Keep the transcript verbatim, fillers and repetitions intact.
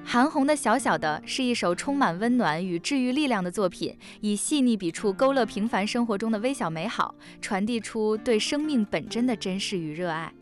韩红的小小的是一首充满温暖与治愈力量的作品，以细腻笔触勾勒平凡生活中的微小美好，传递出对生命本真的珍视与热爱。